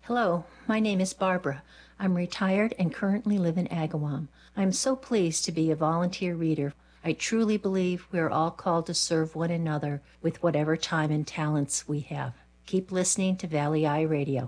Hello, my name is Barbara. I'm retired and currently live in Agawam. I'm so pleased to be a volunteer reader. I truly believe we are all called to serve one another with whatever time and talents we have. Keep listening to Valley Eye Radio.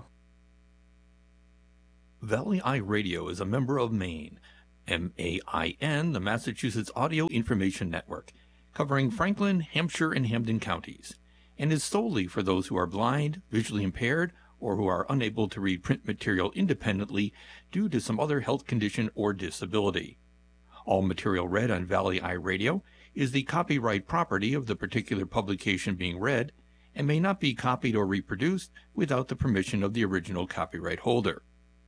Valley Eye Radio is a member of MAIN, MAIN, the Massachusetts Audio Information Network, covering Franklin, Hampshire, and Hampden counties, and is solely for those who are blind, visually impaired, or who are unable to read print material independently due to some other health condition or disability. All material read on Valley Eye Radio is the copyright property of the particular publication being read and may not be copied or reproduced without the permission of the original copyright holder.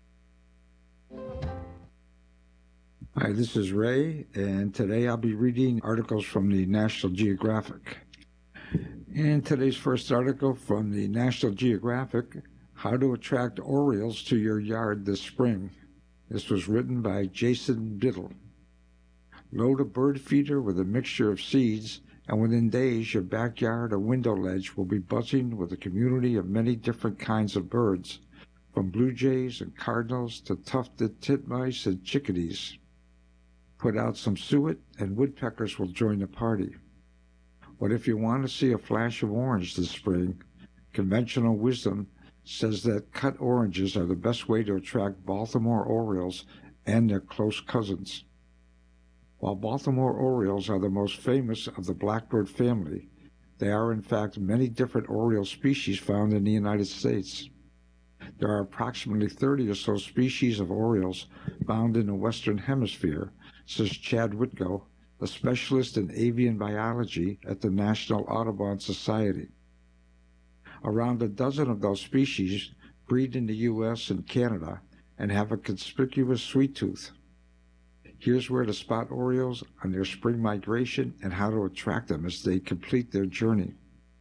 Hi, this is Ray, and today I'll be reading articles from the National Geographic. And today's first article from the National Geographic, How to Attract Orioles to Your Yard This Spring. This was written by Jason Biddle. Load a bird feeder with a mixture of seeds, and within days your backyard or window ledge will be buzzing with a community of many different kinds of birds, from blue jays and cardinals to tufted titmice and chickadees. Put out some suet, and woodpeckers will join the party. What if you want to see a flash of orange this spring? Conventional wisdom says that cut oranges are the best way to attract Baltimore Orioles and their close cousins. While Baltimore Orioles are the most famous of the blackbird family, there are in fact many different Oriole species found in the United States. There are approximately 30 or so species of Orioles found in the Western Hemisphere, says Chad Whitko, a specialist in avian biology at the National Audubon Society. Around a dozen of those species breed in the U.S. and Canada and have a conspicuous sweet tooth. Here's where to spot Orioles on their spring migration and how to attract them as they complete their journey.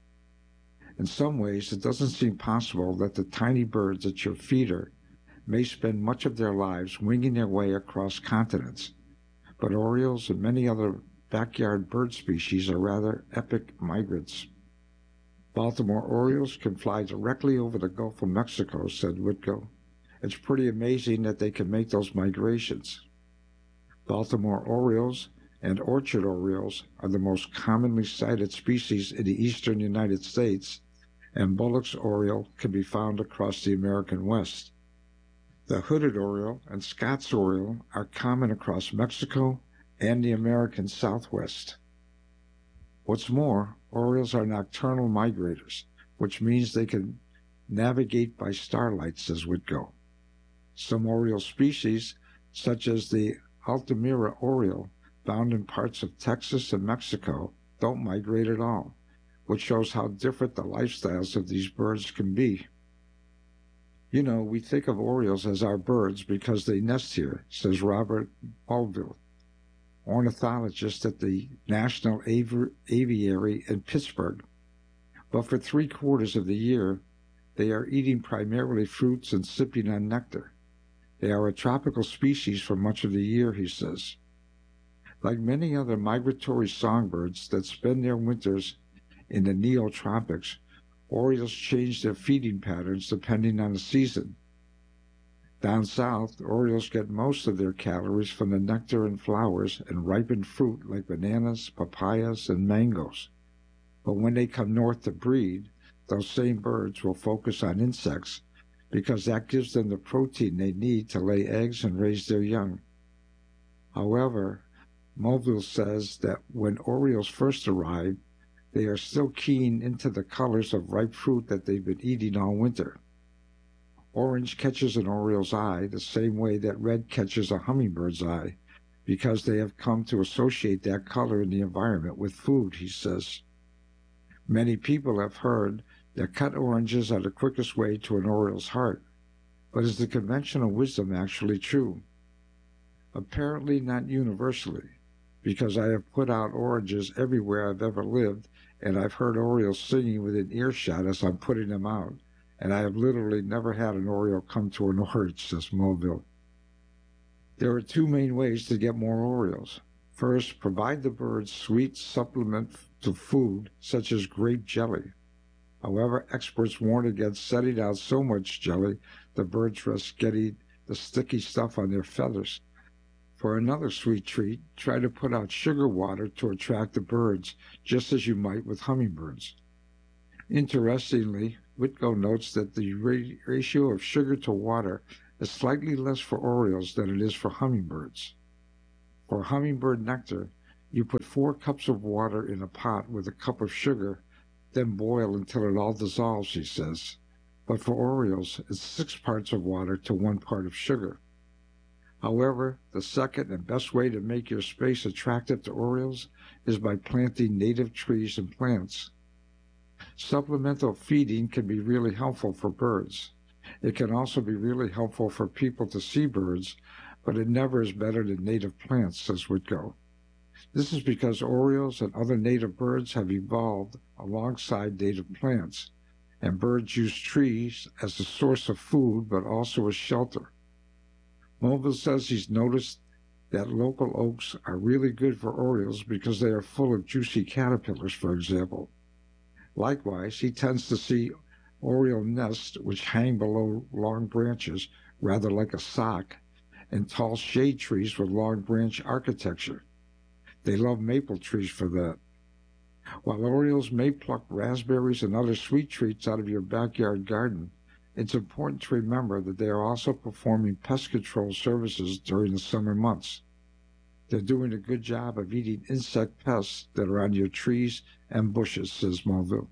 In some ways, it doesn't seem possible that the tiny birds at your feeder may spend much of their lives winging their way across continents, but Orioles and many other backyard bird species are rather epic migrants. Baltimore Orioles can fly directly over the Gulf of Mexico, said Whitko. It's pretty amazing that they can make those migrations. Baltimore Orioles and orchard orioles are the most commonly sighted species in the eastern United States, and Bullock's oriole can be found across the American West. The hooded oriole and Scott's oriole are common across Mexico and the American Southwest. What's more, orioles are nocturnal migrators, which means they can navigate by starlight, says Whitko. Some oriole species, such as the Altamira oriole, found in parts of Texas and Mexico, don't migrate at all, which shows how different the lifestyles of these birds can be. You know, we think of orioles as our birds because they nest here, says Robert Mulvihill, ornithologist at the National Aviary in Pittsburgh. But for 3/4 of the year, they are eating primarily fruits and sipping on nectar. They are a tropical species for much of the year, he says. Like many other migratory songbirds that spend their winters in the neotropics, orioles change their feeding patterns depending on the season. Down south, orioles get most of their calories from the nectar and flowers and ripened fruit like bananas, papayas, and mangoes. But when they come north to breed, those same birds will focus on insects because that gives them the protein they need to lay eggs and raise their young. However, Mulvihill says that when orioles first arrive, they are still keen into the colors of ripe fruit that they've been eating all winter. Orange catches an oriole's eye the same way that red catches a hummingbird's eye, because they have come to associate that color in the environment with food, he says. Many people have heard that cut oranges are the quickest way to an oriole's heart, but is the conventional wisdom actually true? Apparently not universally, because I have put out oranges everywhere I've ever lived, and I've heard orioles singing within earshot as I'm putting them out, and I have literally never had an oriole come to an orange, says Mulvihill. There are two main ways to get more orioles. First, provide the birds sweet supplement to food, such as grape jelly. However, experts warn against setting out so much jelly the birds risk getting the sticky stuff on their feathers. For another sweet treat, try to put out sugar water to attract the birds, just as you might with hummingbirds. Interestingly, Whitko notes that the ratio of sugar to water is slightly less for orioles than it is for hummingbirds. For hummingbird nectar, you put 4 cups of water in a pot with a cup of sugar, then boil until it all dissolves, he says. But for orioles, it's 6 parts of water to 1 part of sugar. However, the second and best way to make your space attractive to orioles is by planting native trees and plants. Supplemental feeding can be really helpful for birds. It can also be really helpful for people to see birds, but it never is better than native plants, says Whitko. This is because orioles and other native birds have evolved alongside native plants, and birds use trees as a source of food but also as shelter. Mulville says he's noticed that local oaks are really good for orioles because they are full of juicy caterpillars, for example. Likewise, he tends to see oriole nests which hang below long branches, rather like a sock, and tall shade trees with long branch architecture. They love maple trees for that. While orioles may pluck raspberries and other sweet treats out of your backyard garden, it's important to remember that they are also performing pest control services during the summer months. They're doing a good job of eating insect pests that are on your trees and bushes, says Mulville.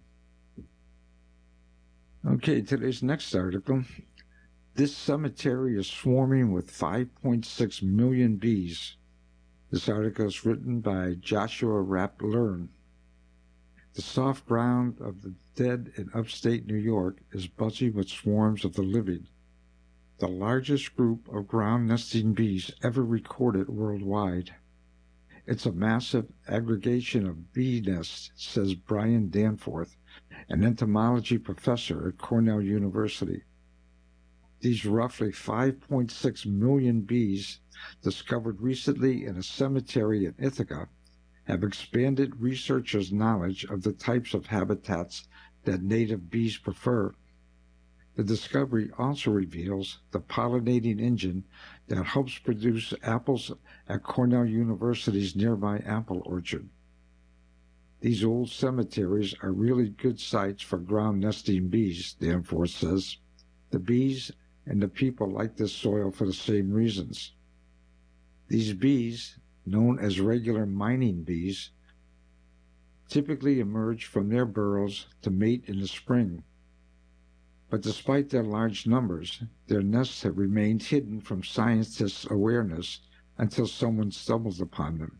Okay, today's next article. This cemetery is swarming with 5.6 million bees. This article is written by Joshua Rapp Learn. The soft ground of the dead in upstate New York is buzzing with swarms of the living, the largest group of ground nesting bees ever recorded worldwide. It's a massive aggregation of bee nests, says Brian Danforth, an entomology professor at Cornell University. These roughly 5.6 million bees, discovered recently in a cemetery in Ithaca, have expanded researchers' knowledge of the types of habitats that native bees prefer. The discovery also reveals the pollinating engine that helps produce apples at Cornell University's nearby apple orchard. These old cemeteries are really good sites for ground nesting bees, Danforth says. The bees and the people like this soil for the same reasons. These bees, known as regular mining bees, typically emerge from their burrows to mate in the spring. But despite their large numbers, their nests have remained hidden from scientists' awareness until someone stumbles upon them.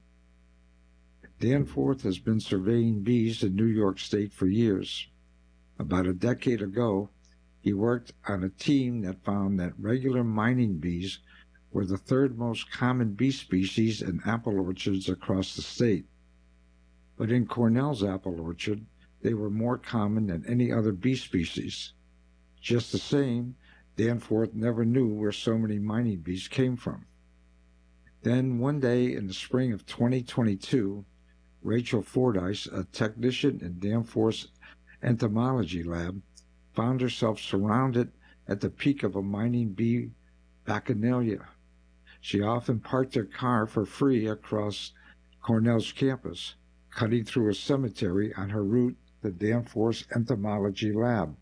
Danforth has been surveying bees in New York State for years. About a decade ago, he worked on a team that found that regular mining bees were the third most common bee species in apple orchards across the state. But in Cornell's apple orchard, they were more common than any other bee species. Just the same, Danforth never knew where so many mining bees came from. Then one day in the spring of 2022, Rachel Fordyce, a technician in Danforth's entomology lab, found herself surrounded at the peak of a mining bee bacchanalia. She often parked her car for free across Cornell's campus, cutting through a cemetery on her route to Danforth's entomology lab.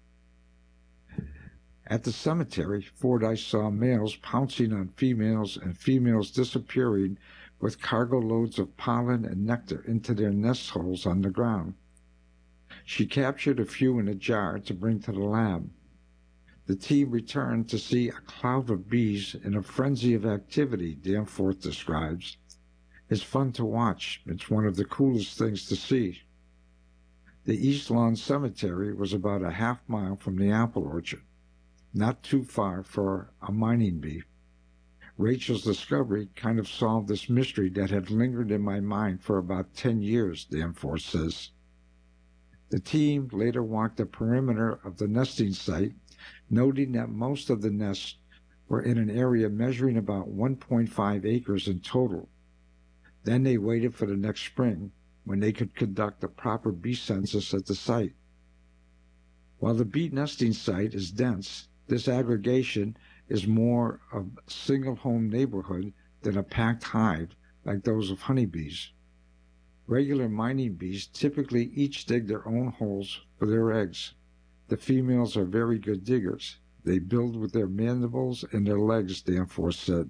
At the cemetery, Fordyce saw males pouncing on females and females disappearing with cargo loads of pollen and nectar into their nest holes on the ground. She captured a few in a jar to bring to the lab. The team returned to see a cloud of bees in a frenzy of activity, Danforth describes. It's fun to watch. It's one of the coolest things to see. The East Lawn Cemetery was about a half-mile from the apple orchard, not too far for a mining bee. Rachel's discovery kind of solved this mystery that had lingered in my mind for about 10 years, Danforth says. The team later walked the perimeter of the nesting site, noting that most of the nests were in an area measuring about 1.5 acres in total. Then they waited for the next spring, when they could conduct a proper bee census at the site. While the bee nesting site is dense, this aggregation is more of a single home neighborhood than a packed hive like those of honeybees. Regular mining bees typically each dig their own holes for their eggs. The females are very good diggers. They build with their mandibles and their legs, Danforth said.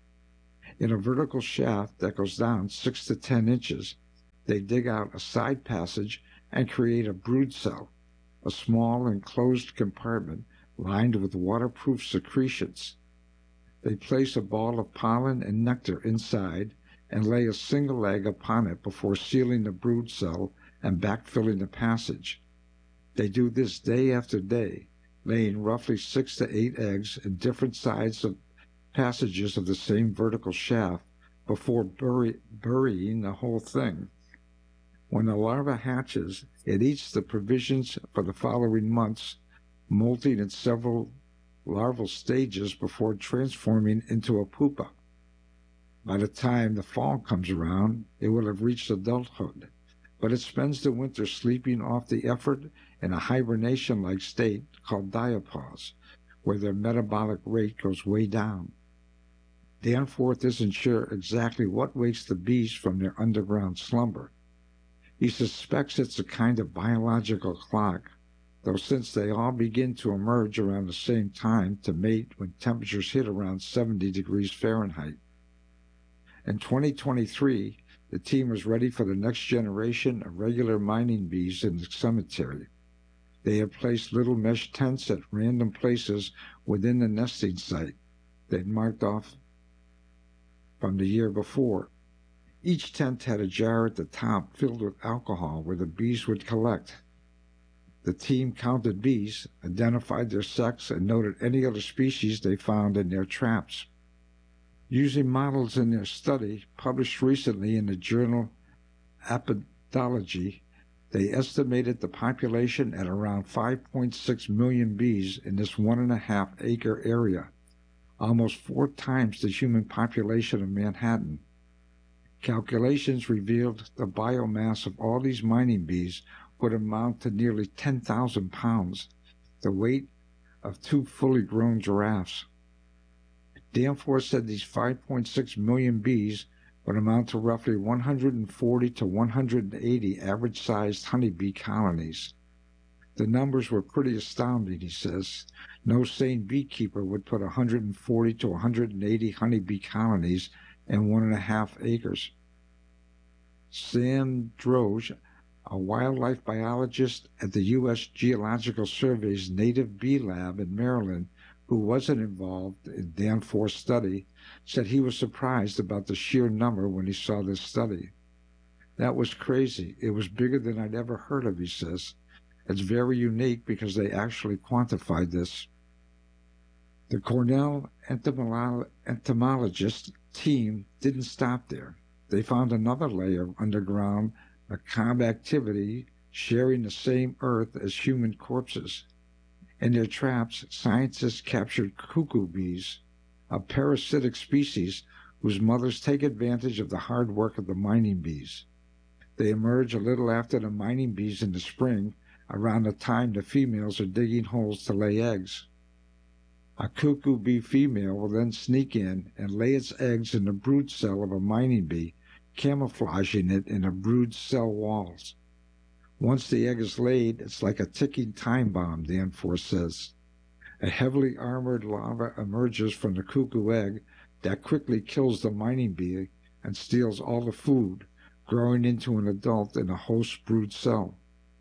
In a vertical shaft that goes down 6 to 10 inches, they dig out a side passage and create a brood cell, a small enclosed compartment lined with waterproof secretions. They place a ball of pollen and nectar inside and lay a single egg upon it before sealing the brood cell and backfilling the passage. They do this day after day, laying roughly 6 to 8 eggs in different sides of passages of the same vertical shaft before burying the whole thing. When the larva hatches, it eats the provisions for the following months, molting in several larval stages before transforming into a pupa. By the time the fall comes around, it will have reached adulthood, but it spends the winter sleeping off the effort in a hibernation-like state called diapause, where their metabolic rate goes way down. Danforth isn't sure exactly what wakes the bees from their underground slumber. He suspects it's a kind of biological clock, though since they all begin to emerge around the same time to mate when temperatures hit around 70 degrees Fahrenheit. In 2023, the team is ready for the next generation of regular mining bees in the cemetery. They have placed little mesh tents at random places within the nesting site they'd marked off from the year before. Each tent had a jar at the top filled with alcohol where the bees would collect. The team counted bees, identified their sex, and noted any other species they found in their traps. Using models in their study, published recently in the journal Apidology, they estimated the population at around 5.6 million bees in this 1.5-acre area, almost 4 times the human population of Manhattan. Calculations revealed the biomass of all these mining bees would amount to nearly 10,000 pounds, the weight of 2 fully grown giraffes. Danforth said these 5.6 million bees would amount to roughly 140 to 180 average-sized honeybee colonies. The numbers were pretty astounding, he says. No sane beekeeper would put 140 to 180 honeybee colonies in 1.5 acres. Sam Droge, a wildlife biologist at the U.S. Geological Survey's Native Bee Lab in Maryland, who wasn't involved in Danforth's study, said he was surprised about the sheer number when he saw this study. That was crazy. It was bigger than I'd ever heard of, he says. It's very unique because they actually quantified this. The Cornell entomologist team didn't stop there. They found another layer of underground macabre activity sharing the same earth as human corpses. In their traps, scientists captured cuckoo bees, a parasitic species whose mothers take advantage of the hard work of the mining bees. They emerge a little after the mining bees in the spring, around the time the females are digging holes to lay eggs. A cuckoo bee female will then sneak in and lay its eggs in the brood cell of a mining bee, camouflaging it in the brood cell walls. Once the egg is laid, it's like a ticking time bomb, Danforth says. A heavily armored larva emerges from the cuckoo egg that quickly kills the mining bee and steals all the food, growing into an adult in a host brood cell.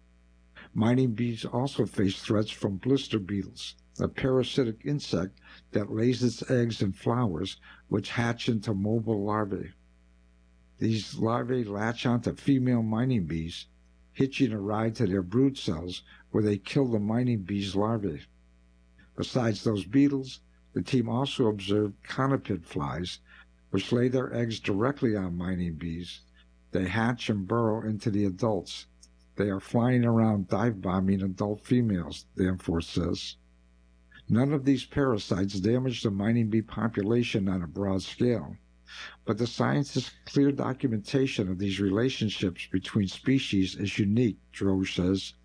Mining bees also face threats from blister beetles, a parasitic insect that lays its eggs in flowers, which hatch into mobile larvae. These larvae latch onto female mining bees, hitching a ride to their brood cells where they kill the mining bees' larvae. Besides those beetles, the team also observed conopid flies, which lay their eggs directly on mining bees. They hatch and burrow into the adults. They are flying around dive-bombing adult females, Danforth says. None of these parasites damage the mining bee population on a broad scale, but the scientists' clear documentation of these relationships between species is unique, Droge says.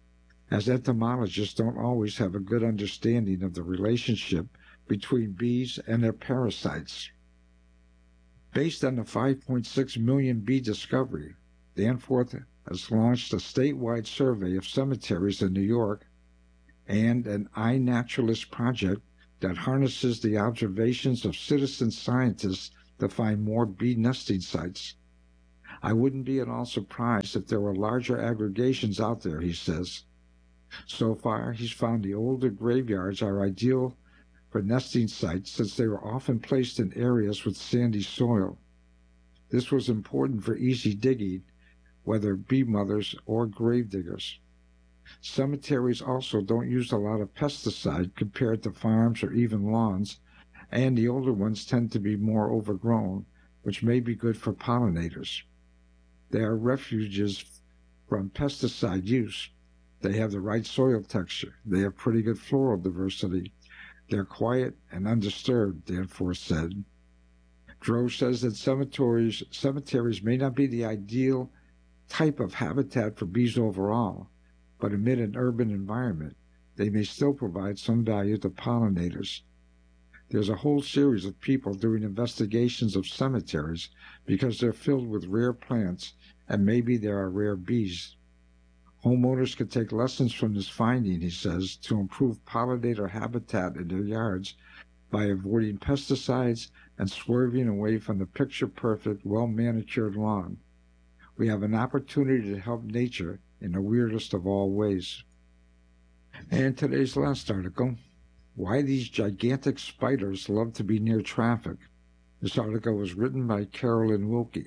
as entomologists don't always have a good understanding of the relationship between bees and their parasites. Based on the 5.6 million bee discovery, Danforth has launched a statewide survey of cemeteries in New York and an iNaturalist project that harnesses the observations of citizen scientists to find more bee nesting sites. I wouldn't be at all surprised if there were larger aggregations out there, he says. So far, he's found the older graveyards are ideal for nesting sites since they were often placed in areas with sandy soil. This was important for easy digging, whether bee mothers or grave diggers. Cemeteries also don't use a lot of pesticide compared to farms or even lawns, and the older ones tend to be more overgrown, which may be good for pollinators. They are refuges from pesticide use. They have the right soil texture. They have pretty good floral diversity. They're quiet and undisturbed, Danforth said. Droz says that cemeteries may not be the ideal type of habitat for bees overall, but amid an urban environment, they may still provide some value to pollinators. There's a whole series of people doing investigations of cemeteries because they're filled with rare plants and maybe there are rare bees. Homeowners could take lessons from this finding, he says, to improve pollinator habitat in their yards by avoiding pesticides and swerving away from the picture-perfect, well-manicured lawn. We have an opportunity to help nature in the weirdest of all ways. And today's last article, Why These Gigantic Spiders Love to Be Near Traffic. This article was written by Carolyn Wilkie.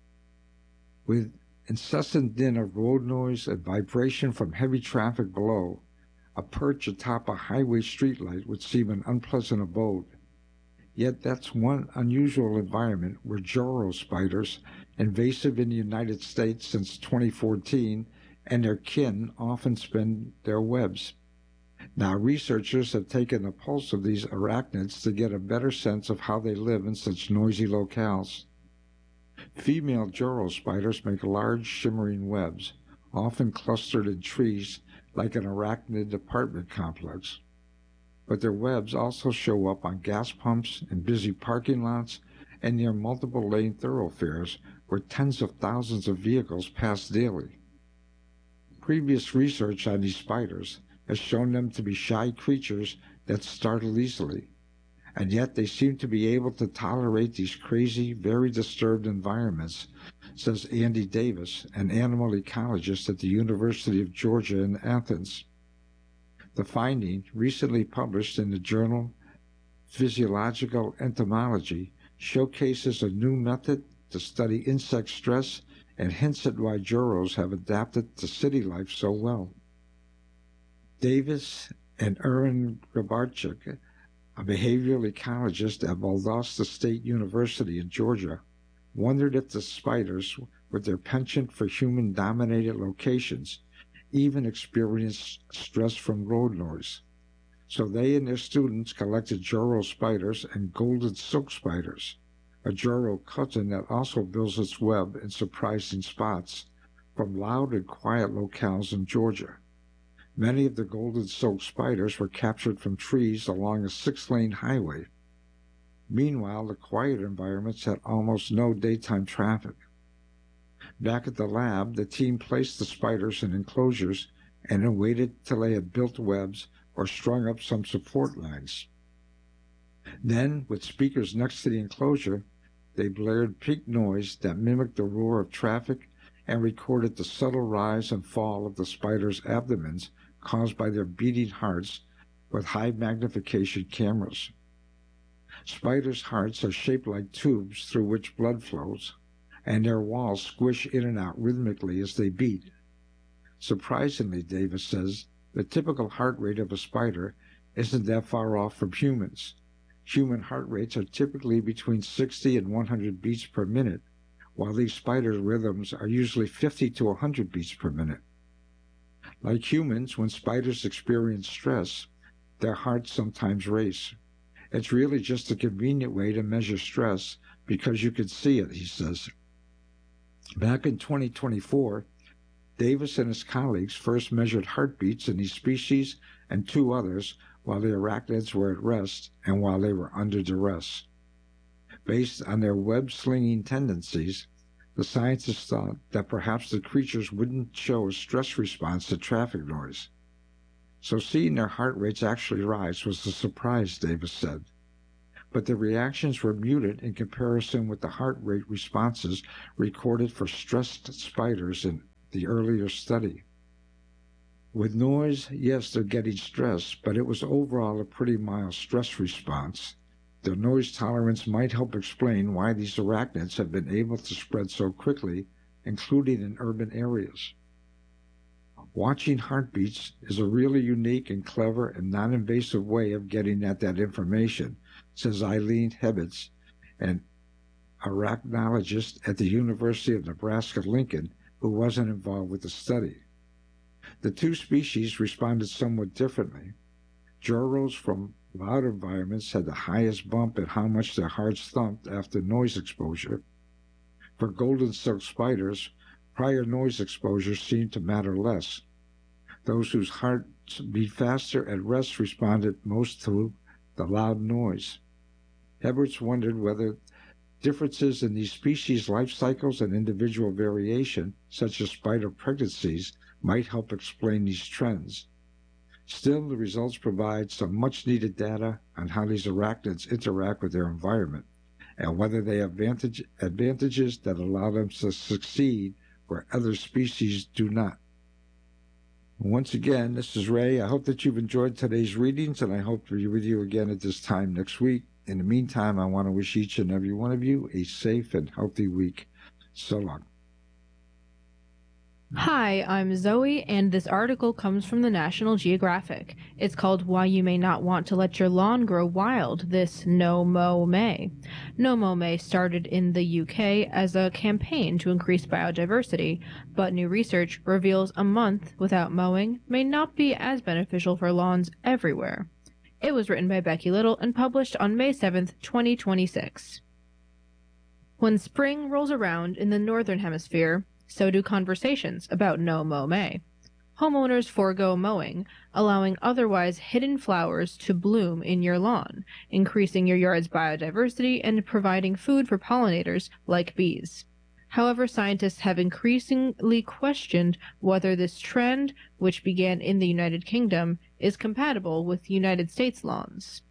With incessant din of road noise and vibration from heavy traffic below, a perch atop a highway streetlight would seem an unpleasant abode. Yet that's one unusual environment where Joro spiders, invasive in the United States since 2014, and their kin often spin their webs. Now, researchers have taken a pulse of these arachnids to get a better sense of how they live in such noisy locales. Female Joro spiders make large, shimmering webs, often clustered in trees like an arachnid apartment complex. But their webs also show up on gas pumps, in busy parking lots, and near multiple-lane thoroughfares where tens of thousands of vehicles pass daily. Previous research on these spiders has shown them to be shy creatures that startle easily, and yet they seem to be able to tolerate these crazy, very disturbed environments, says Andy Davis, an animal ecologist at the University of Georgia in Athens. The finding, recently published in the journal Physiological Entomology, showcases a new method to study insect stress and hints at why Joros have adapted to city life so well. Davis and Erin Grabarczyk, a behavioral ecologist at Valdosta State University in Georgia, wondered if the spiders, with their penchant for human-dominated locations, even experienced stress from road noise. So they and their students collected Joro spiders and golden silk spiders, a Joro cousin that also builds its web in surprising spots, from loud and quiet locales in Georgia. Many of the golden silk spiders were captured from trees along a 6-lane highway. Meanwhile, the quiet environments had almost no daytime traffic. Back at the lab, the team placed the spiders in enclosures and then waited till they had built webs or strung up some support lines. Then, with speakers next to the enclosure, they blared peak noise that mimicked the roar of traffic and recorded the subtle rise and fall of the spiders' abdomens caused by their beating hearts with high magnification cameras. Spiders' hearts are shaped like tubes through which blood flows, and their walls squish in and out rhythmically as they beat. Surprisingly, Davis says, the typical heart rate of a spider isn't that far off from humans. Human heart rates are typically between 60 and 100 beats per minute, while these spiders' rhythms are usually 50 to 100 beats per minute. Like humans, when spiders experience stress, their hearts sometimes race. It's really just a convenient way to measure stress because you can see it, he says. Back in 2024, Davis and his colleagues first measured heartbeats in these species and 2 others while the arachnids were at rest and while they were under duress. Based on their web-slinging tendencies, the scientists thought that perhaps the creatures wouldn't show a stress response to traffic noise. So seeing their heart rates actually rise was a surprise, Davis said. But the reactions were muted in comparison with the heart rate responses recorded for stressed spiders in the earlier study. With noise, yes, they're getting stressed, but it was overall a pretty mild stress response. Their noise tolerance might help explain why these arachnids have been able to spread so quickly, including in urban areas. Watching heartbeats is a really unique and clever and non-invasive way of getting at that information, says Eileen Hebets, an arachnologist at the University of Nebraska-Lincoln who wasn't involved with the study. The 2 species responded somewhat differently. Jorals from loud environments had the highest bump in how much their hearts thumped after noise exposure. For golden silk spiders, prior noise exposure seemed to matter less. Those whose hearts beat faster at rest responded most to the loud noise. Heberts wondered whether differences in these species' life cycles and individual variation, such as spider pregnancies, might help explain these trends. Still, the results provide some much-needed data on how these arachnids interact with their environment and whether they have advantages that allow them to succeed where other species do not. Once again, this is Ray. I hope that you've enjoyed today's readings, and I hope to be with you again at this time next week. In the meantime, I want to wish each and every one of you a safe and healthy week. So long. Hi, I'm Zoe, and this article comes from the National Geographic. It's called Why You May Not Want to Let Your Lawn Grow Wild This No Mow May. No Mow May started in the UK as a campaign to increase biodiversity, but new research reveals a month without mowing may not be as beneficial for lawns everywhere. It was written by Becky Little and published on May 7th, 2026. When spring rolls around in the Northern Hemisphere, so do conversations about No Mow May. Homeowners forego mowing, allowing otherwise hidden flowers to bloom in your lawn, increasing your yard's biodiversity and providing food for pollinators like bees. However, scientists have increasingly questioned whether this trend, which began in the United Kingdom, is compatible with United States lawns.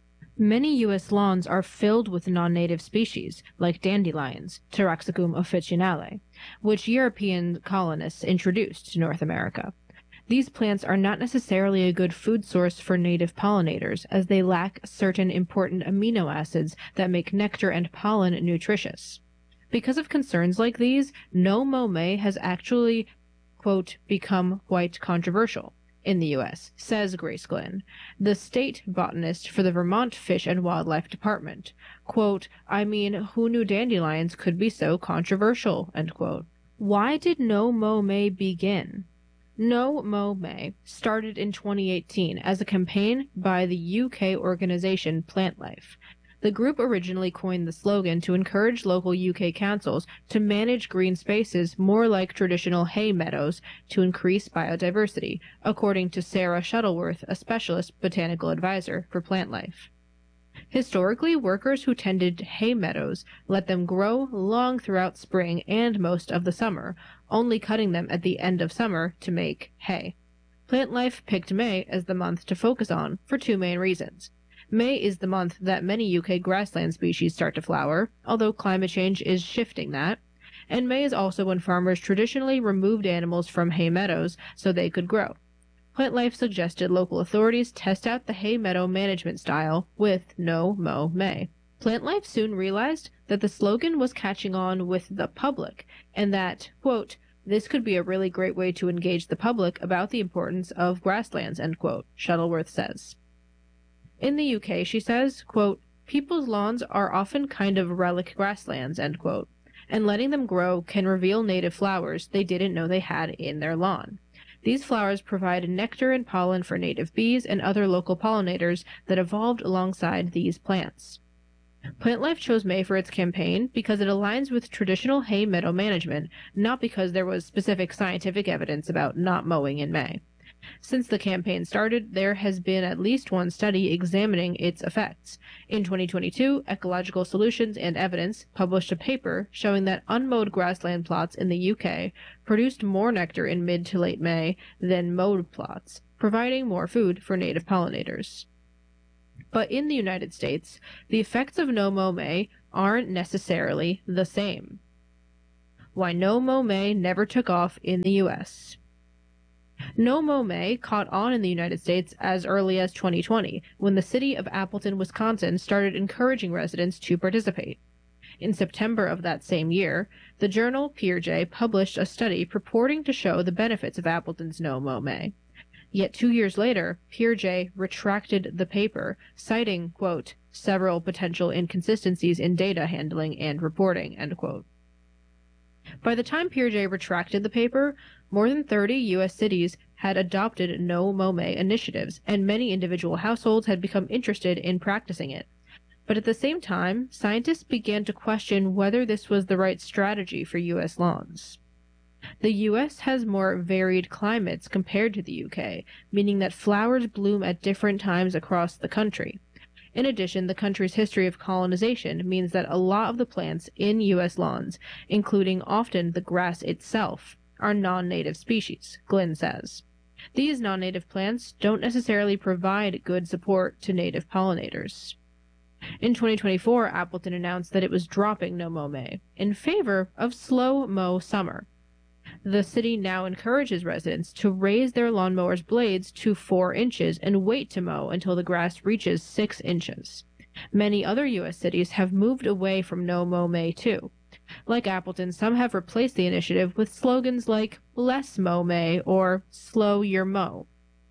Many U.S. lawns are filled with non-native species, like dandelions, Taraxacum officinale, which European colonists introduced to North America. These plants are not necessarily a good food source for native pollinators, as they lack certain important amino acids that make nectar and pollen nutritious. Because of concerns like these, No Mow May has actually, quote, become quite controversial in the U.S., says Grace Glynn, the state botanist for the Vermont Fish and Wildlife Department. Quote, I mean, who knew dandelions could be so controversial, end quote. Why did No Mow May begin? No Mow May started in 2018 as a campaign by the UK organization PlantLife. The group originally coined the slogan to encourage local UK councils to manage green spaces more like traditional hay meadows to increase biodiversity, according to Sarah Shuttleworth, a specialist botanical advisor for PlantLife. Historically, workers who tended hay meadows let them grow long throughout spring and most of the summer, only cutting them at the end of summer to make hay. PlantLife picked May as the month to focus on for 2 main reasons. May is the month that many UK grassland species start to flower, although climate change is shifting that. And May is also when farmers traditionally removed animals from hay meadows so they could grow. PlantLife suggested local authorities test out the hay meadow management style with No Mow May. PlantLife soon realized that the slogan was catching on with the public, and that, quote, this could be a really great way to engage the public about the importance of grasslands, end quote, Shuttleworth says. In the UK, she says, quote, people's lawns are often kind of relic grasslands, end quote, and letting them grow can reveal native flowers they didn't know they had in their lawn. These flowers provide nectar and pollen for native bees and other local pollinators that evolved alongside these plants. Plant Life chose May for its campaign because it aligns with traditional hay meadow management, not because there was specific scientific evidence about not mowing in May. Since the campaign started, there has been at least one study examining its effects. In 2022, Ecological Solutions and Evidence published a paper showing that unmowed grassland plots in the UK produced more nectar in mid to late May than mowed plots, providing more food for native pollinators. But in the United States, the effects of no-mow May aren't necessarily the same. Why no-mow May never took off in the U.S. No-mow May caught on in the United States as early as 2020, when the city of Appleton, Wisconsin started encouraging residents to participate. In September of that same year, the journal Peerjay published a study purporting to show the benefits of Appleton's no-mow May. Yet 2 years later, Peerjay retracted the paper, citing, quote, several potential inconsistencies in data handling and reporting, end quote. By the time Peerjay retracted the paper, more than 30 U.S. cities had adopted no-mow May initiatives, and many individual households had become interested in practicing it. But at the same time, scientists began to question whether this was the right strategy for U.S. lawns. The U.S. has more varied climates compared to the UK, meaning that flowers bloom at different times across the country. In addition, the country's history of colonization means that a lot of the plants in U.S. lawns, including often the grass itself, are non-native species, Glynn says. These non-native plants don't necessarily provide good support to native pollinators. In 2024, Appleton announced that it was dropping no-mow May in favor of slow-mow summer. The city now encourages residents to raise their lawnmowers' blades to 4 inches and wait to mow until the grass reaches 6 inches. Many other U.S. cities have moved away from no-mow May too. Like Appleton, some have replaced the initiative with slogans like Less Mow May or Slow Your Mow.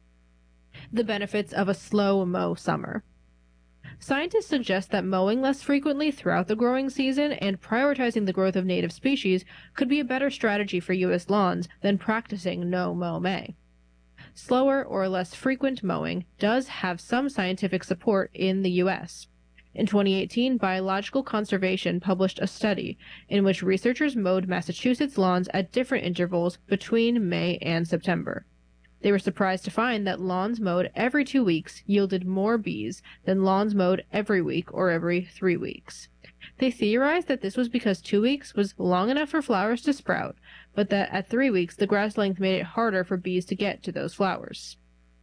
The benefits of a slow-mow summer. Scientists suggest that mowing less frequently throughout the growing season and prioritizing the growth of native species could be a better strategy for U.S. lawns than practicing no-mow May. Slower or less frequent mowing does have some scientific support in the U.S. In 2018, Biological Conservation published a study in which researchers mowed Massachusetts lawns at different intervals between May and September. They were surprised to find that lawns mowed every 2 weeks yielded more bees than lawns mowed every week or every 3 weeks. They theorized that this was because 2 weeks was long enough for flowers to sprout, but that at 3 weeks the grass length made it harder for bees to get to those flowers.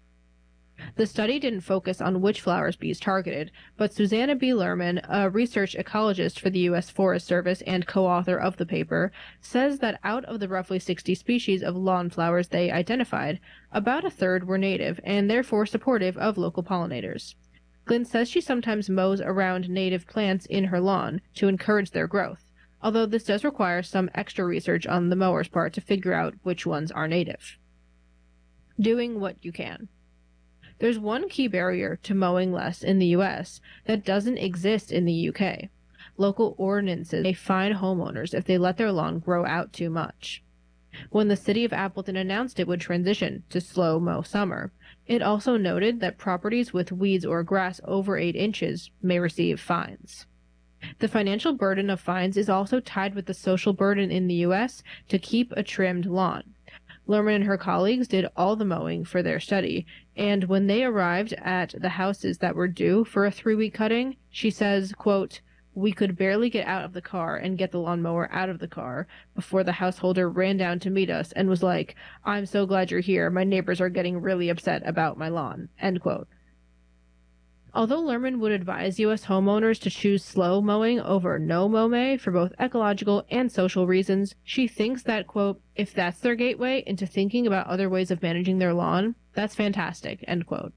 The study didn't focus on which flowers bees targeted, but Susanna B. Lerman, a research ecologist for the U.S. Forest Service and co-author of the paper, says that out of the roughly 60 species of lawn flowers they identified, about a third were native and therefore supportive of local pollinators. Glynn says she sometimes mows around native plants in her lawn to encourage their growth, although this does require some extra research on the mower's part to figure out which ones are native. Doing what you can. There's one key barrier to mowing less in the U.S. that doesn't exist in the UK. Local ordinances may fine homeowners if they let their lawn grow out too much. When the city of Appleton announced it would transition to slow-mow summer, it also noted that properties with weeds or grass over 8 inches may receive fines. The financial burden of fines is also tied with the social burden in the U.S. to keep a trimmed lawn. Lerman and her colleagues did all the mowing for their study, and when they arrived at the houses that were due for a 3-week cutting, she says, quote, "We could barely get out of the car and get the lawnmower out of the car before the householder ran down to meet us and was like, 'I'm so glad you're here. My neighbors are getting really upset about my lawn,'" end quote. Although Lerman would advise U.S. homeowners to choose slow mowing over no-mow May for both ecological and social reasons, she thinks that, quote, "if that's their gateway into thinking about other ways of managing their lawn, that's fantastic," end quote.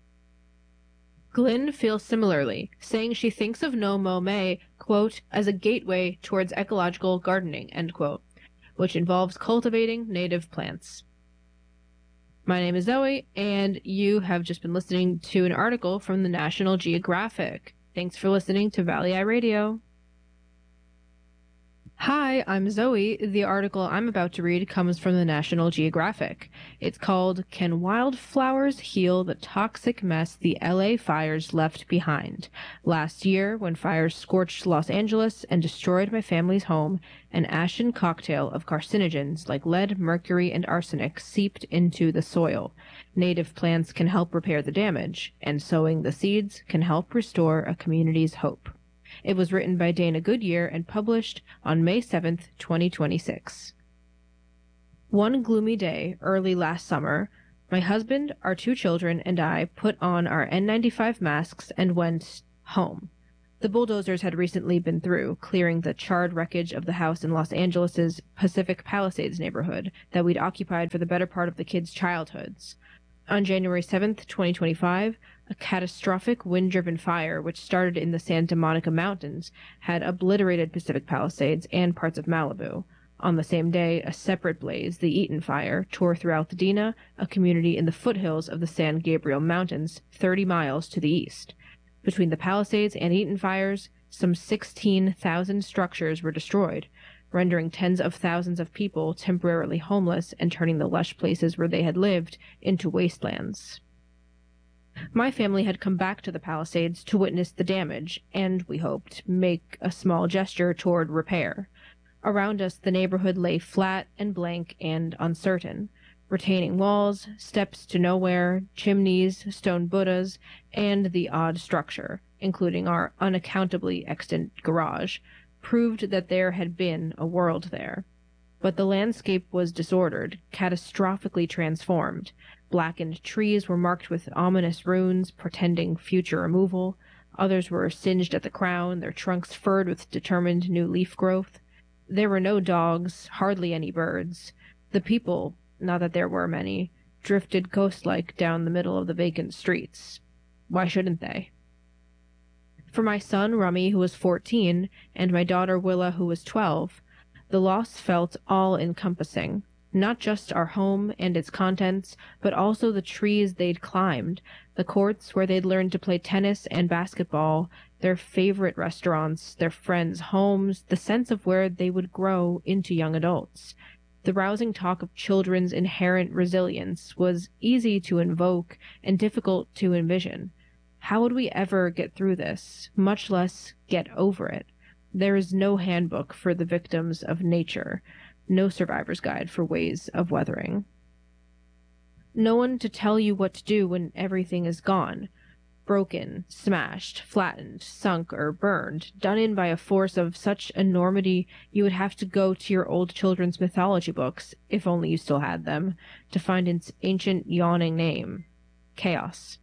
Glynn feels similarly, saying she thinks of no-mow May, quote, "as a gateway towards ecological gardening," end quote, which involves cultivating native plants. My name is Zoe, and you have just been listening to an article from the National Geographic. Thanks for listening to Valley Eye Radio. Hi, I'm Zoe. The article I'm about to read comes from the National Geographic. It's called Can Wildflowers Heal the Toxic Mess the LA Fires Left Behind? Last year, when fires scorched Los Angeles and destroyed my family's home, an ashen cocktail of carcinogens like lead, mercury, and arsenic seeped into the soil. Native plants can help repair the damage, and sowing the seeds can help restore a community's hope. It was written by Dana Goodyear and published on May 7th, 2026. One gloomy day early last summer, my husband, our 2 children, and I put on our N95 masks and went home. The bulldozers had recently been through, clearing the charred wreckage of the house in Los Angeles' Pacific Palisades neighborhood that we'd occupied for the better part of the kids' childhoods. On January 7th, 2025, a catastrophic wind-driven fire, which started in the Santa Monica Mountains, had obliterated Pacific Palisades and parts of Malibu. On the same day, a separate blaze, the Eaton Fire, tore through Altadena, a community in the foothills of the San Gabriel Mountains, 30 miles to the east. Between the Palisades and Eaton fires, some 16,000 structures were destroyed, rendering tens of thousands of people temporarily homeless and turning the lush places where they had lived into wastelands. My family had come back to the Palisades to witness the damage and, we hoped, make a small gesture toward repair. Around us, the neighborhood lay flat and blank and uncertain. Retaining walls, steps to nowhere, chimneys, stone Buddhas, and the odd structure, including our unaccountably extant garage, proved that there had been a world there. But the landscape was disordered, catastrophically transformed. Blackened trees were marked with ominous runes, portending future removal. Others were singed at the crown, their trunks furred with determined new leaf growth. There were no dogs, hardly any birds. The people, not that there were many, drifted ghost-like down the middle of the vacant streets. Why shouldn't they? For my son, Rummy, who was 14, and my daughter, Willa, who was 12, the loss felt all-encompassing. Not just our home and its contents, but also the trees they'd climbed, the courts where they'd learned to play tennis and basketball, their favorite restaurants, their friends' homes, the sense of where they would grow into young adults. The rousing talk of children's inherent resilience was easy to invoke and difficult to envision. How would we ever get through this, much less get over it? There is no handbook for the victims of nature, no survivor's guide for ways of weathering. No one to tell you what to do when everything is gone. Broken, smashed, flattened, sunk, or burned, done in by a force of such enormity you would have to go to your old children's mythology books, if only you still had them, to find its ancient yawning name: chaos.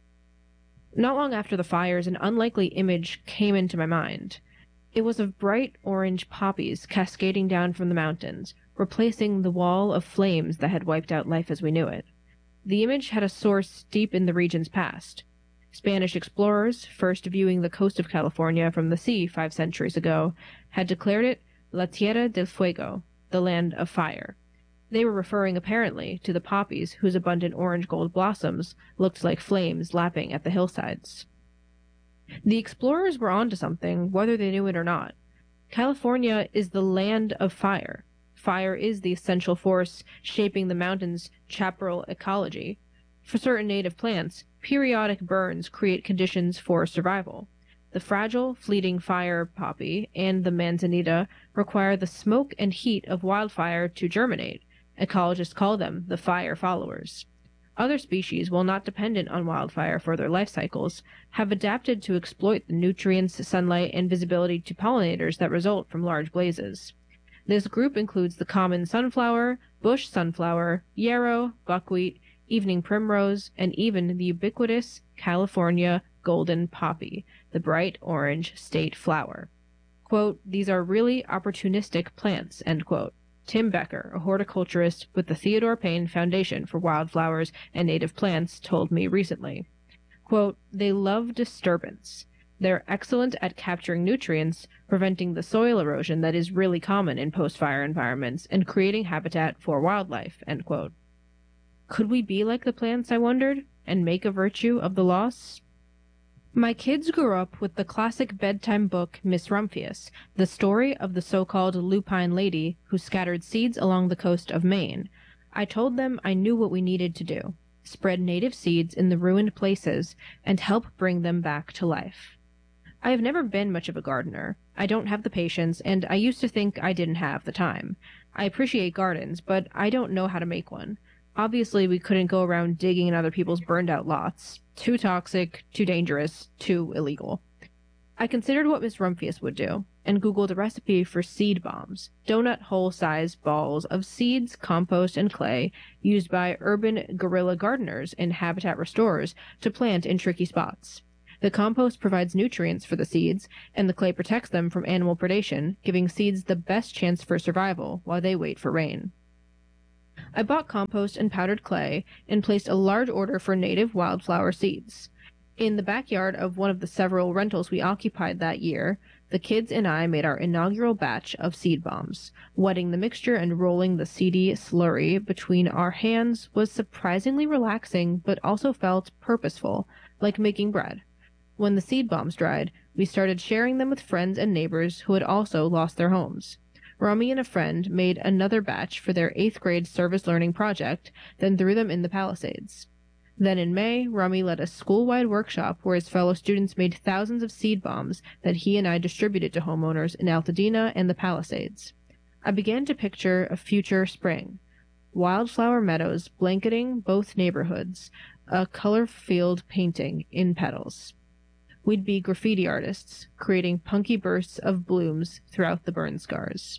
Not long after the fires, an unlikely image came into my mind. It was of bright orange poppies cascading down from the mountains, replacing the wall of flames that had wiped out life as we knew it. The image had a source deep in the region's past. Spanish explorers, first viewing the coast of California from the sea 5 centuries ago, had declared it La Tierra del Fuego, the land of fire. They were referring apparently to the poppies whose abundant orange-gold blossoms looked like flames lapping at the hillsides. The explorers were onto something, whether they knew it or not. California is the land of fire. Fire is the essential force shaping the mountain's chaparral ecology. For certain native plants, periodic burns create conditions for survival. The fragile, fleeting fire poppy and the manzanita require the smoke and heat of wildfire to germinate. Ecologists call them the fire followers. Other species, while not dependent on wildfire for their life cycles, have adapted to exploit the nutrients, sunlight, and visibility to pollinators that result from large blazes. This group includes the common sunflower, bush sunflower, yarrow, buckwheat, evening primrose, and even the ubiquitous California golden poppy, the bright orange state flower. Quote, "These are really opportunistic plants," end quote. Tim Becker, a horticulturist with the Theodore Payne Foundation for Wildflowers and Native Plants, told me recently. Quote, "They love disturbance. They're excellent at capturing nutrients, preventing the soil erosion that is really common in post-fire environments, and creating habitat for wildlife," end quote. Could we be like the plants, I wondered, and make a virtue of the loss? My kids grew up with the classic bedtime book Miss Rumphius, the story of the so-called lupine lady who scattered seeds along the coast of Maine. I told them I knew what we needed to do: spread native seeds in the ruined places and help bring them back to life. I have never been much of a gardener. I don't have the patience, and I used to think I didn't have the time. I appreciate gardens, but I don't know how to make one. Obviously, we couldn't go around digging in other people's burned-out lots. Too toxic, too dangerous, too illegal. I considered what Miss Rumphius would do, and Googled a recipe for seed bombs, donut hole-size balls of seeds, compost, and clay used by urban guerrilla gardeners and habitat restorers to plant in tricky spots. The compost provides nutrients for the seeds, and the clay protects them from animal predation, giving seeds the best chance for survival while they wait for rain. I bought compost and powdered clay and placed a large order for native wildflower seeds. In the backyard of one of the several rentals we occupied that year, the kids and I made our inaugural batch of seed bombs. Wetting the mixture and rolling the seedy slurry between our hands was surprisingly relaxing, but also felt purposeful, like making bread. When the seed bombs dried, we started sharing them with friends and neighbors who had also lost their homes. Rami and a friend made another batch for their 8th grade service learning project, then threw them in the Palisades. Then in May, Rami led a school-wide workshop where his fellow students made thousands of seed bombs that he and I distributed to homeowners in Altadena and the Palisades. I began to picture a future spring. Wildflower meadows blanketing both neighborhoods, a color-filled painting in petals. We'd be graffiti artists, creating punky bursts of blooms throughout the burn scars.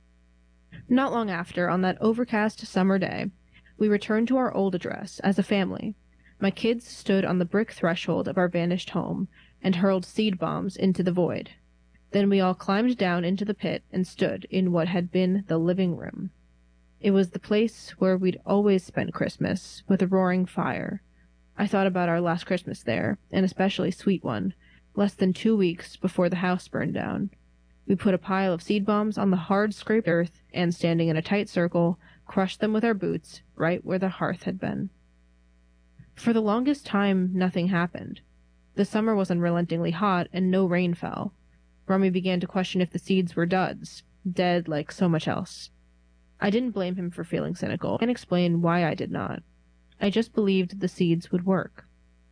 Not long after, on that overcast summer day, we returned to our old address as a family. My kids stood on the brick threshold of our vanished home and hurled seed bombs into the void. Then we all climbed down into the pit and stood in what had been the living room. It was the place where we'd always spent Christmas, with a roaring fire. I thought about our last Christmas there, an especially sweet one, less than 2 weeks before the house burned down. We put a pile of seed bombs on the hard scraped earth and, standing in a tight circle, crushed them with our boots right where the hearth had been. For the longest time, nothing happened. The summer was unrelentingly hot and no rain fell. Rami began to question if the seeds were duds, dead like so much else. I didn't blame him for feeling cynical, and explain why I did not. I just believed the seeds would work.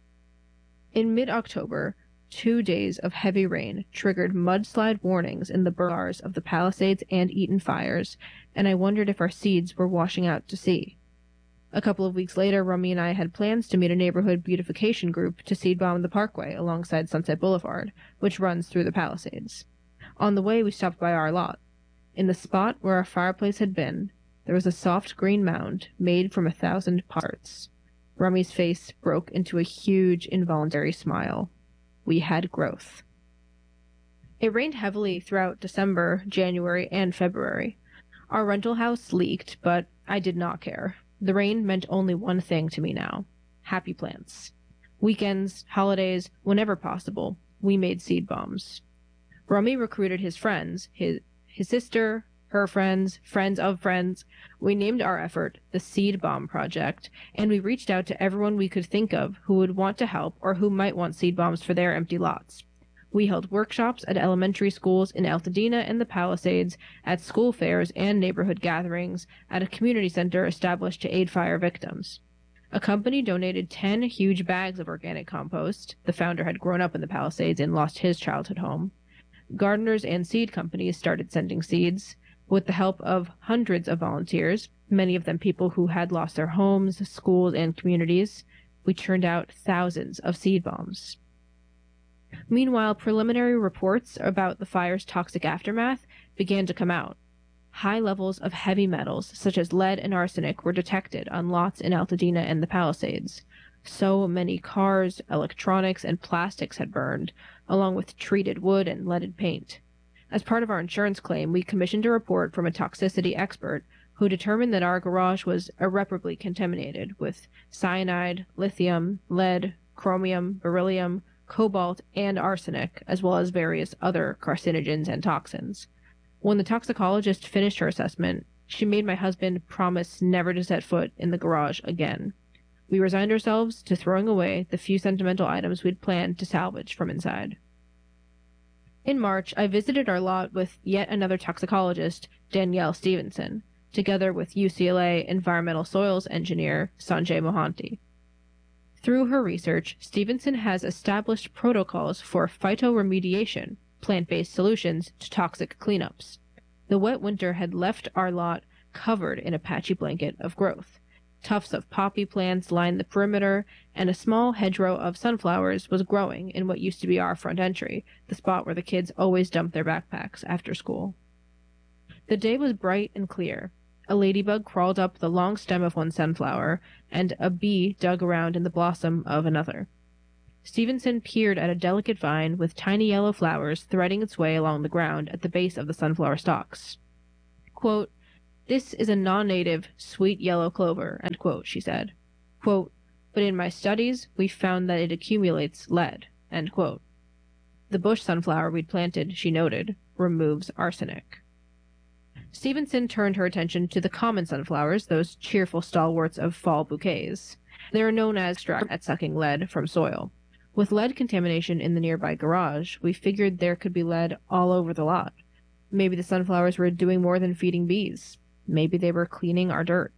In mid-October, 2 days of heavy rain triggered mudslide warnings in the bars of the Palisades and Eaton fires, and I wondered if our seeds were washing out to sea. A couple of weeks later, Rami and I had plans to meet a neighborhood beautification group to seed bomb the parkway alongside Sunset Boulevard, which runs through the Palisades. On the way, we stopped by our lot. In the spot where our fireplace had been, there was a soft green mound made from 1,000 parts. Rami's face broke into a huge, involuntary smile. We had growth. It rained heavily throughout December, January, and February. Our rental house leaked, but I did not care. The rain meant only one thing to me now: happy plants. Weekends, holidays, whenever possible, we made seed bombs. Rami recruited his friends, his sister, her friends, friends of friends. We named our effort the Seed Bomb Project, and we reached out to everyone we could think of who would want to help or who might want seed bombs for their empty lots. We held workshops at elementary schools in Altadena and the Palisades, at school fairs and neighborhood gatherings, at a community center established to aid fire victims. A company donated 10 huge bags of organic compost. The founder had grown up in the Palisades and lost his childhood home. Gardeners and seed companies started sending seeds. With the help of hundreds of volunteers, many of them people who had lost their homes, schools, and communities, we churned out thousands of seed bombs. Meanwhile, preliminary reports about the fire's toxic aftermath began to come out. High levels of heavy metals, such as lead and arsenic, were detected on lots in Altadena and the Palisades. So many cars, electronics, and plastics had burned, along with treated wood and leaded paint. As part of our insurance claim, we commissioned a report from a toxicity expert who determined that our garage was irreparably contaminated with cyanide, lithium, lead, chromium, beryllium, cobalt, and arsenic, as well as various other carcinogens and toxins. When the toxicologist finished her assessment, she made my husband promise never to set foot in the garage again. We resigned ourselves to throwing away the few sentimental items we'd planned to salvage from inside. In March, I visited our lot with yet another toxicologist, Danielle Stevenson, together with UCLA environmental soils engineer Sanjay Mohanty. Through her research, Stevenson has established protocols for phytoremediation, plant-based solutions to toxic cleanups. The wet winter had left our lot covered in a patchy blanket of growth. Tufts of poppy plants lined the perimeter, and a small hedgerow of sunflowers was growing in what used to be our front entry, the spot where the kids always dumped their backpacks after school. The day was bright and clear. A ladybug crawled up the long stem of one sunflower, and a bee dug around in the blossom of another. Stevenson peered at a delicate vine with tiny yellow flowers threading its way along the ground at the base of the sunflower stalks. Quote, "This is a non-native, sweet yellow clover," end quote, she said. Quote, "But in my studies, we found that it accumulates lead," end quote. The bush sunflower we'd planted, she noted, removes arsenic. Stevenson turned her attention to the common sunflowers, those cheerful stalwarts of fall bouquets. They are known as extract at sucking lead from soil. With lead contamination in the nearby garage, we figured there could be lead all over the lot. Maybe the sunflowers were doing more than feeding bees. Maybe they were cleaning our dirt.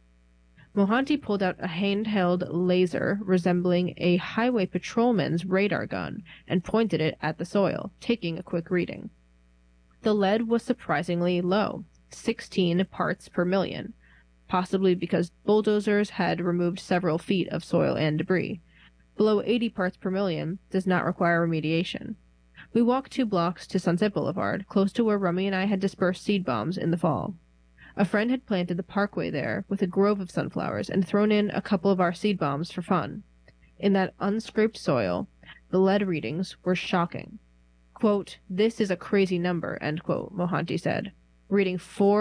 Mohanty pulled out a handheld laser resembling a highway patrolman's radar gun and pointed it at the soil, taking a quick reading. The lead was surprisingly low, 16 parts per million, possibly because bulldozers had removed several feet of soil and debris. Below 80 parts per million does not require remediation. We walked 2 blocks to Sunset Boulevard, close to where Rummy and I had dispersed seed bombs in the fall. A friend had planted the parkway there with a grove of sunflowers and thrown in a couple of our seed bombs for fun. In that unscraped soil, the lead readings were shocking. Quote, "This is a crazy number," end quote, Mohanty said, reading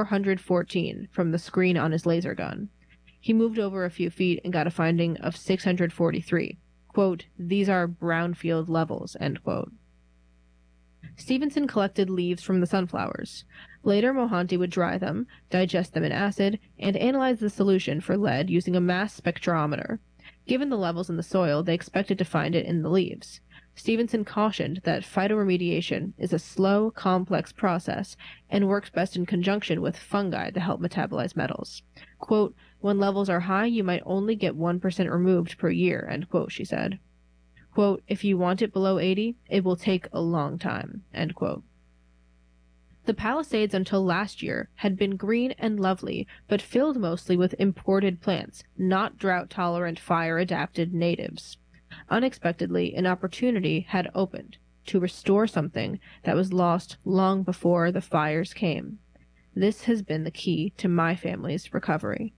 414 from the screen on his laser gun. He moved over a few feet and got a finding of 643. Quote, "These are brownfield levels," end quote. Stevenson collected leaves from the sunflowers. Later, Mohanty would dry them, digest them in acid, and analyze the solution for lead using a mass spectrometer. Given the levels in the soil, they expected to find it in the leaves. Stevenson cautioned that phytoremediation is a slow, complex process and works best in conjunction with fungi to help metabolize metals. Quote, "When levels are high, you might only get 1% removed per year," end quote, she said. Quote, "If you want it below 80, it will take a long time," end quote. The Palisades until last year had been green and lovely, but filled mostly with imported plants, not drought-tolerant, fire-adapted natives. Unexpectedly, an opportunity had opened to restore something that was lost long before the fires came. This has been the key to my family's recovery.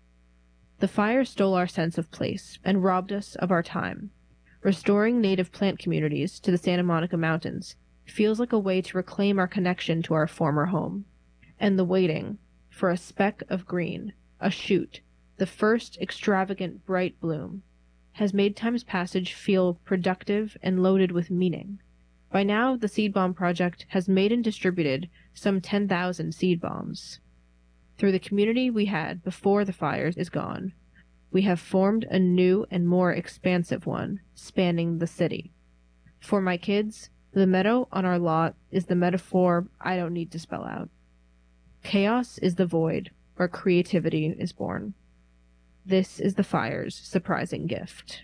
The fire stole our sense of place and robbed us of our time. Restoring native plant communities to the Santa Monica Mountains feels like a way to reclaim our connection to our former home. And the waiting for a speck of green, a shoot, the first extravagant bright bloom, has made time's passage feel productive and loaded with meaning. By now, the Seed Bomb Project has made and distributed some 10,000 seed bombs. Through the community we had before the fires is gone, we have formed a new and more expansive one, spanning the city. For my kids, the meadow on our lot is the metaphor I don't need to spell out. Chaos is the void where creativity is born. This is the fire's surprising gift.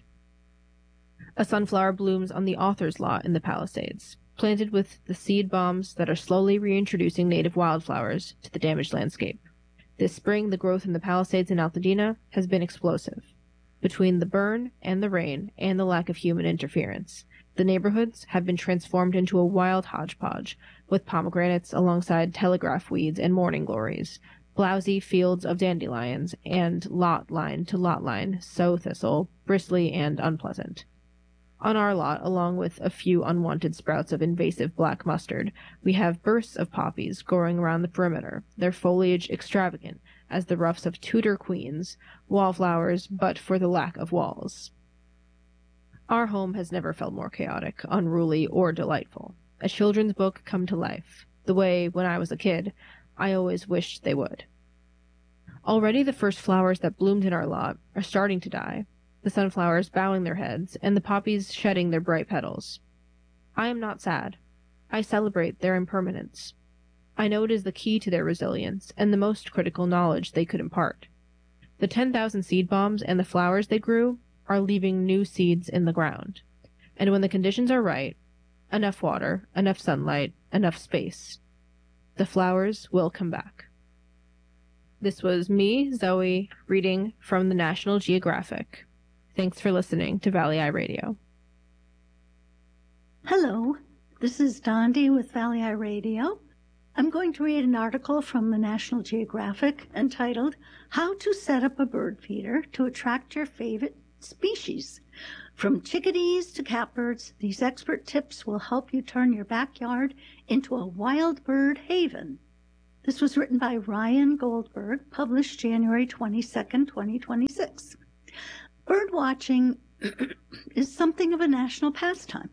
A sunflower blooms on the author's lot in the Palisades, planted with the seed bombs that are slowly reintroducing native wildflowers to the damaged landscape. This spring, the growth in the Palisades in Altadena has been explosive. Between the burn and the rain and the lack of human interference, the neighborhoods have been transformed into a wild hodgepodge, with pomegranates alongside telegraph weeds and morning glories, blousy fields of dandelions, and lot line to lot line sow thistle, bristly and unpleasant. On our lot, along with a few unwanted sprouts of invasive black mustard, we have bursts of poppies growing around the perimeter, their foliage extravagant as the ruffs of Tudor queens, wallflowers but for the lack of walls. Our home has never felt more chaotic, unruly, or delightful. A children's book come to life, the way, when I was a kid, I always wished they would. Already the first flowers that bloomed in our lot are starting to die, the sunflowers bowing their heads, and the poppies shedding their bright petals. I am not sad. I celebrate their impermanence. I know it is the key to their resilience, and the most critical knowledge they could impart. The 10,000 seed bombs and the flowers they grew are leaving new seeds in the ground. And when the conditions are right, enough water, enough sunlight, enough space, the flowers will come back. This was me, Zoe, reading from the National Geographic. Thanks for listening to Valley Eye Radio. Hello, this is Dondi with Valley Eye Radio. I'm going to read an article from the National Geographic entitled, How to Set Up a Bird Feeder to Attract Your Favorite Species. From chickadees to catbirds, these expert tips will help you turn your backyard into a wild bird haven. This was written by Ryan Goldberg, published January 22nd, 2026. Bird watching is something of a national pastime.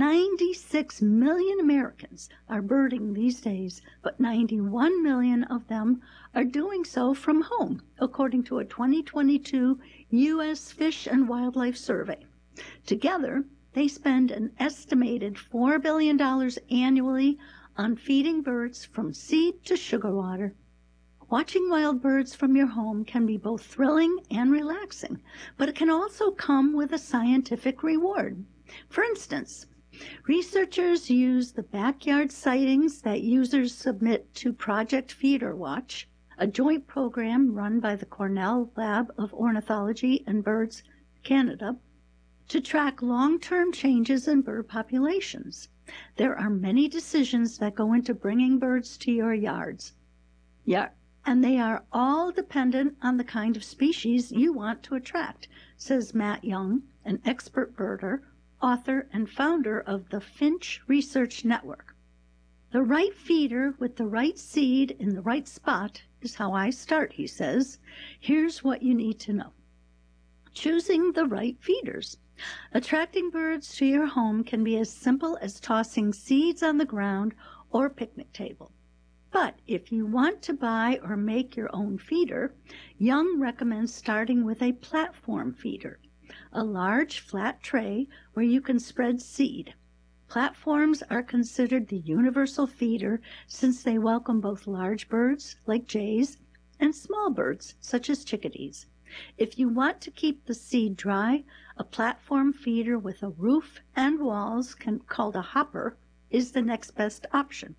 96 million Americans are birding these days, but 91 million of them are doing so from home, according to a 2022 U.S. Fish and Wildlife Survey. Together, they spend an estimated $4 billion annually on feeding birds from seed to sugar water. Watching wild birds from your home can be both thrilling and relaxing, but it can also come with a scientific reward. For instance, researchers use the backyard sightings that users submit to Project Feeder Watch, a joint program run by the Cornell Lab of Ornithology and Birds Canada, to track long-term changes in bird populations. There are many decisions that go into bringing birds to your yards. And they are all dependent on the kind of species you want to attract, says Matt Young, an expert birder, author, and founder of the Finch Research Network. The right feeder with the right seed in the right spot is how I start, he says. Here's what you need to know. Choosing the right feeders. Attracting birds to your home can be as simple as tossing seeds on the ground or picnic table. But if you want to buy or make your own feeder, Young recommends starting with a platform feeder, a large flat tray where you can spread seed. Platforms are considered the universal feeder since they welcome both large birds like jays and small birds such as chickadees. If you want to keep the seed dry, a platform feeder with a roof and walls called a hopper is the next best option.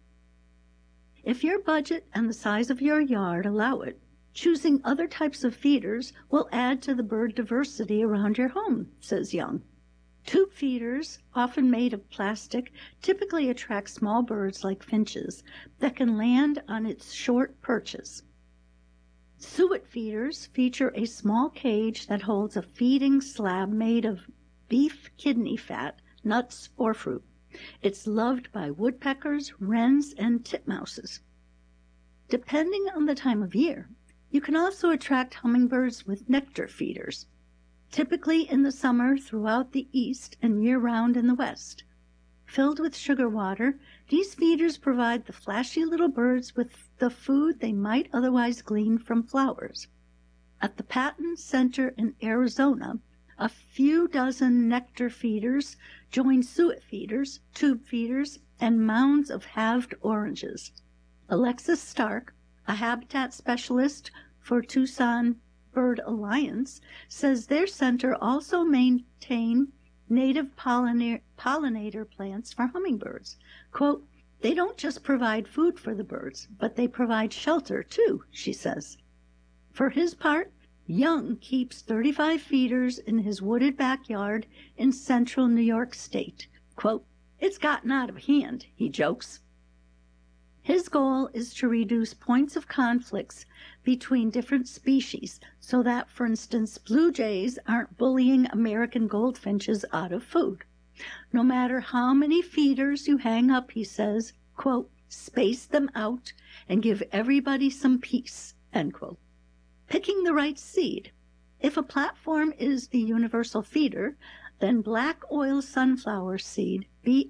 If your budget and the size of your yard allow it, choosing other types of feeders will add to the bird diversity around your home, says Young. Tube feeders, often made of plastic, typically attract small birds like finches that can land on its short perches. Suet feeders feature a small cage that holds a feeding slab made of beef kidney fat, nuts, or fruit. It's loved by woodpeckers, wrens, and titmouses. Depending on the time of year, you can also attract hummingbirds with nectar feeders, typically in the summer throughout the east and year-round in the west. Filled with sugar water, these feeders provide the flashy little birds with the food they might otherwise glean from flowers. At the Patton Center in Arizona, a few dozen nectar feeders join suet feeders, tube feeders, and mounds of halved oranges. Alexis Stark, a habitat specialist for Tucson Bird Alliance, says their center also maintain native pollinator plants for hummingbirds. Quote, they don't just provide food for the birds, but they provide shelter too, she says. For his part, Young keeps 35 feeders in his wooded backyard in central New York State. Quote, it's gotten out of hand, he jokes. His goal is to reduce points of conflicts between different species so that, for instance, blue jays aren't bullying American goldfinches out of food. No matter how many feeders you hang up, he says, quote, space them out and give everybody some peace, end quote. Picking the right seed. If a platform is the universal feeder, then black oil sunflower seed,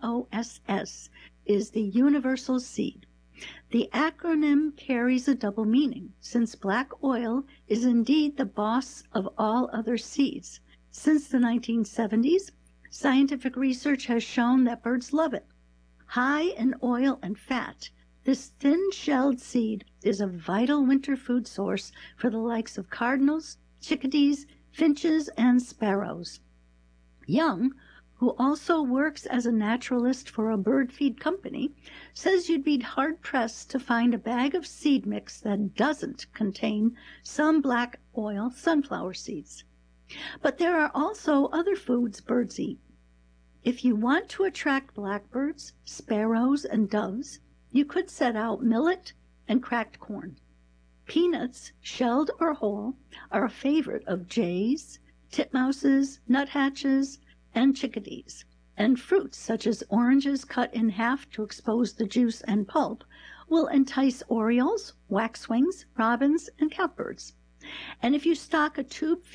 BOSS, is the universal seed. The acronym carries a double meaning, since black oil is indeed the boss of all other seeds. Since the 1970s, scientific research has shown that birds love it. High in oil and fat, this thin-shelled seed is a vital winter food source for the likes of cardinals, chickadees, finches, and sparrows. Young, who also works as a naturalist for a bird feed company, says you'd be hard-pressed to find a bag of seed mix that doesn't contain some black oil sunflower seeds. But there are also other foods birds eat. If you want to attract blackbirds, sparrows, and doves, you could set out millet and cracked corn. Peanuts, shelled or whole, are a favorite of jays, titmouses, nuthatches, and chickadees. And fruits such as oranges cut in half to expose the juice and pulp will entice orioles, waxwings, robins, and catbirds. And if you stock a tube